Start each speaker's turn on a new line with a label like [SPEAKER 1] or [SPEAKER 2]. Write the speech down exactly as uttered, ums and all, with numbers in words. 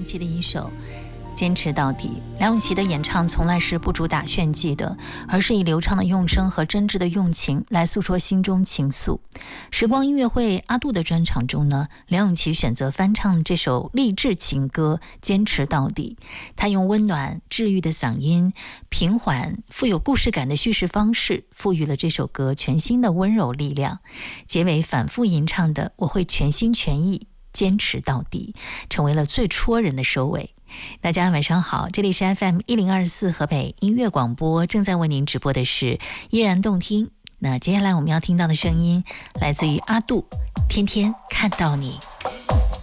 [SPEAKER 1] 永琪的一首坚持到底。梁咏琪的演唱从来是不主打炫技的，而是以流畅的用声和真挚的用情来诉说心中情愫。时光音乐会阿杜的专场中呢，梁咏琪选择翻唱这首励志情歌《坚持到底》，她用温暖治愈的嗓音，平缓富有故事感的叙事方式，赋予了这首歌全新的温柔力量。结尾反复吟唱的我会全心全意坚持到底，成为了最戳人的收尾。大家晚上好，这里是 F M 一零二四河北音乐广播，正在为您直播的是依然动听。那接下来我们要听到的声音来自于阿杜，天天看到你。